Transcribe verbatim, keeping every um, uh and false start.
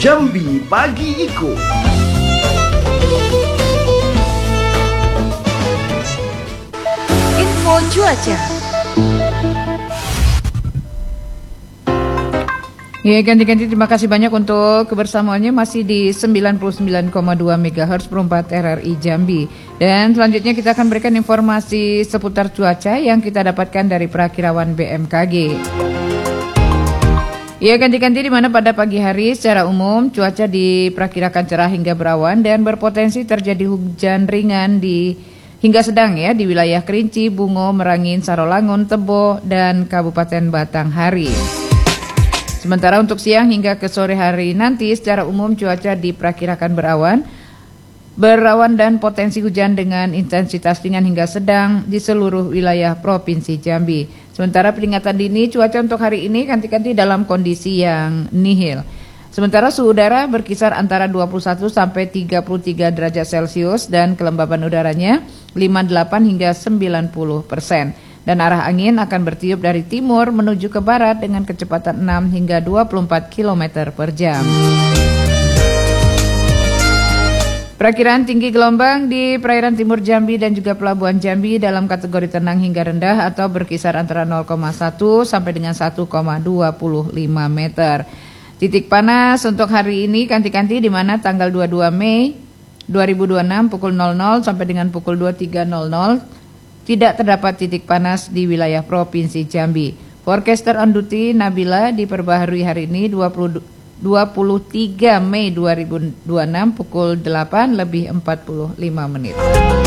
Jambi Pagi Iko. Info cuaca. Ya, ganti-ganti terima kasih banyak untuk kebersamaannya masih di sembilan puluh sembilan koma dua megahertz per empat R R I Jambi. Dan selanjutnya kita akan berikan informasi seputar cuaca yang kita dapatkan dari Perakirawan B M K G. Ya, ganti-ganti di mana pada pagi hari secara umum cuaca diperkirakan cerah hingga berawan dan berpotensi terjadi hujan ringan di hingga sedang ya di wilayah Kerinci, Bungo, Merangin, Sarolangun, Tebo, dan Kabupaten Batanghari. Sementara untuk siang hingga ke sore hari nanti secara umum cuaca diperkirakan berawan, berawan dan potensi hujan dengan intensitas ringan hingga sedang di seluruh wilayah Provinsi Jambi. Sementara peringatan dini cuaca untuk hari ini ganti-ganti dalam kondisi yang nihil. Sementara suhu udara berkisar antara dua puluh satu sampai tiga puluh tiga derajat Celcius dan kelembaban udaranya lima puluh delapan hingga sembilan puluh persen. Dan arah angin akan bertiup dari timur menuju ke barat dengan kecepatan enam hingga dua puluh empat kilometer per jam. Perakiraan tinggi gelombang di perairan timur Jambi dan juga pelabuhan Jambi dalam kategori tenang hingga rendah atau berkisar antara nol koma satu sampai dengan satu koma dua lima meter. Titik panas untuk hari ini ganti-ganti di mana tanggal dua puluh dua Mei dua ribu dua puluh enam pukul nol nol sampai dengan pukul dua puluh tiga nol nol tidak terdapat titik panas di wilayah Provinsi Jambi. Forecaster on duty Nabila diperbaharui hari ini dua puluh tiga Mei dua ribu dua puluh enam pukul delapan lebih empat puluh lima menit.